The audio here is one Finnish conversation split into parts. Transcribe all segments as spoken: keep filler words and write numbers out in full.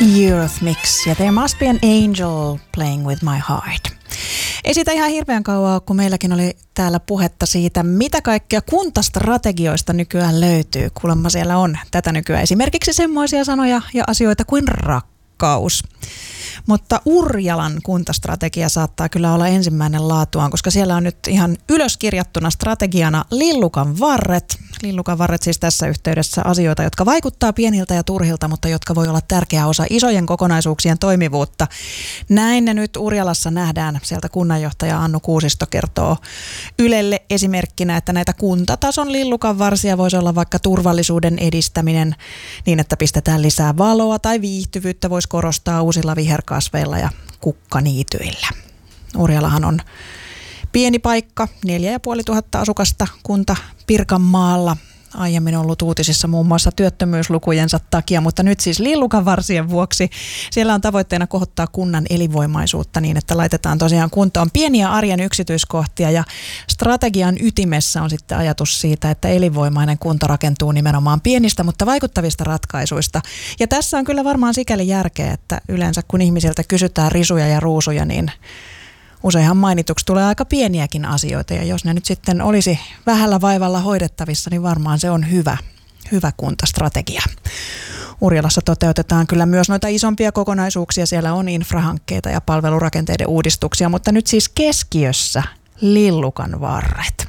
Eurythmics ja There Must Be an Angel Playing With My Heart. Ei siitä ihan hirveän kauaa, kun meilläkin oli täällä puhetta siitä, mitä kaikkea kuntastrategioista nykyään löytyy. Kuulemma siellä on tätä nykyään esimerkiksi semmoisia sanoja ja asioita kuin rakkaus. Mutta Urjalan kuntastrategia saattaa kyllä olla ensimmäinen laatuaan, koska siellä on nyt ihan ylöskirjattuna strategiana lillukan varret. Lillukan varret siis tässä yhteydessä asioita, jotka vaikuttaa pieniltä ja turhilta, mutta jotka voi olla tärkeä osa isojen kokonaisuuksien toimivuutta. Näin ne nyt Urjalassa nähdään. Sieltä kunnanjohtaja Annu Kuusisto kertoo Ylelle esimerkkinä, että näitä kuntatason lillukan varsia voisi olla vaikka turvallisuuden edistäminen niin, että pistetään lisää valoa tai viihtyvyyttä voisi korostaa uusilla viherkasveilla ja kukkaniityillä. Urjalahan on pieni paikka, neljä ja puoli tuhatta asukasta kunta Pirkanmaalla. Aiemmin ollut uutisissa muun muassa työttömyyslukujensa takia, mutta nyt siis lillukanvarsien vuoksi. Siellä on tavoitteena kohottaa kunnan elinvoimaisuutta niin, että laitetaan tosiaan kuntoon pieniä arjen yksityiskohtia ja strategian ytimessä on sitten ajatus siitä, että elinvoimainen kunta rakentuu nimenomaan pienistä, mutta vaikuttavista ratkaisuista. Ja tässä on kyllä varmaan sikäli järkeä, että yleensä kun ihmisiltä kysytään risuja ja ruusuja, niin useinhan mainituksi tulee aika pieniäkin asioita ja jos ne nyt sitten olisi vähällä vaivalla hoidettavissa, niin varmaan se on hyvä, hyvä kuntastrategia. Urjalassa toteutetaan kyllä myös noita isompia kokonaisuuksia. Siellä on infrahankkeita ja palvelurakenteiden uudistuksia, mutta nyt siis keskiössä lillukan varret.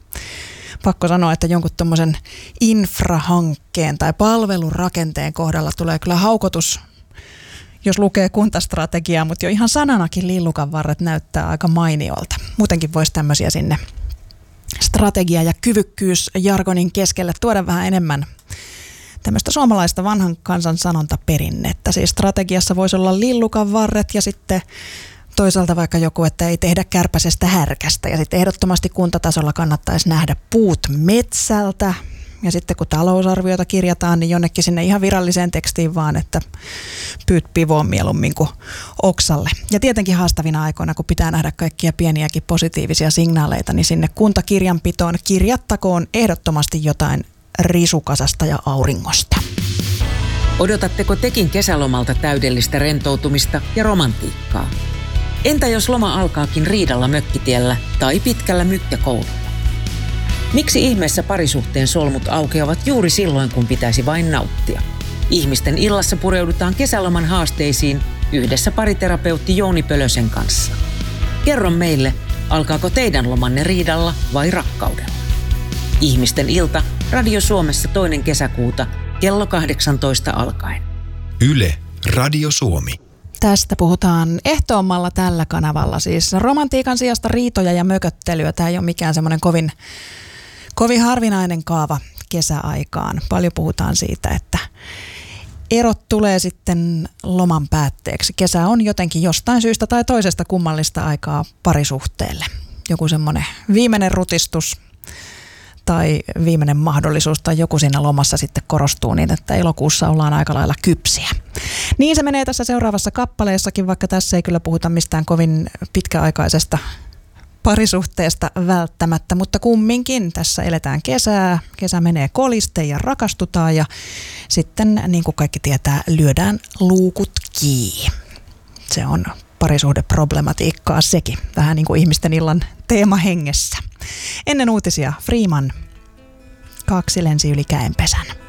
Pakko sanoa, että jonkun tuommoisen infrahankkeen tai palvelurakenteen kohdalla tulee kyllä haukotus, jos lukee kuntastrategiaa, mutta jo ihan sananakin lillukan varret näyttää aika mainiolta. Muutenkin voisi tämmöisiä sinne strategia- ja kyvykkyysjargonin keskelle tuoda vähän enemmän tämmöistä suomalaista vanhan kansan sanontaperinnettä. Siis strategiassa voisi olla lillukan varret ja sitten toisaalta vaikka joku, että ei tehdä kärpäsestä härkästä. Ja sitten ehdottomasti kuntatasolla kannattaisi nähdä puut metsältä. Ja sitten kun talousarviota kirjataan, niin jonnekin sinne ihan viralliseen tekstiin vaan, että pyyt pivoon mieluummin kuin oksalle. Ja tietenkin haastavina aikoina, kun pitää nähdä kaikkia pieniäkin positiivisia signaaleita, niin sinne kuntakirjanpitoon kirjattakoon ehdottomasti jotain risukasasta ja auringosta. Odotatteko tekin kesälomalta täydellistä rentoutumista ja romantiikkaa? Entä jos loma alkaakin riidalla mökkitiellä tai pitkällä mykkäkoululla? Miksi ihmeessä parisuhteen solmut aukeavat juuri silloin, kun pitäisi vain nauttia? Ihmisten illassa pureudutaan kesäloman haasteisiin yhdessä pariterapeutti Jouni Pölösen kanssa. Kerro meille, alkaako teidän lomanne riidalla vai rakkaudella? Ihmisten ilta Radio Suomessa toinen kesäkuuta kello kahdeksantoista alkaen. Yle, Radio Suomi. Tästä puhutaan ehtoommalla tällä kanavalla. Siis romantiikan sijasta riitoja ja mököttelyä. Tämä ei ole mikään semmoinen kovin, kovin harvinainen kaava kesäaikaan. Paljon puhutaan siitä, että erot tulee sitten loman päätteeksi. Kesä on jotenkin jostain syystä tai toisesta kummallista aikaa parisuhteelle. Joku semmoinen viimeinen rutistus tai viimeinen mahdollisuus tai joku siinä lomassa sitten korostuu niin, että elokuussa ollaan aika lailla kypsiä. Niin se menee tässä seuraavassa kappaleessakin, vaikka tässä ei kyllä puhuta mistään kovin pitkäaikaisesta parisuhteesta välttämättä, mutta kumminkin tässä eletään kesää, kesä menee koliste ja rakastutaan ja sitten niin kuin kaikki tietää, lyödään luukut kiinni. Se on parisuhdeproblematiikkaa sekin, vähän niin kuin ihmisten illan teemahengessä. Ennen uutisia Freeman, kaksi lensi yli käenpesän.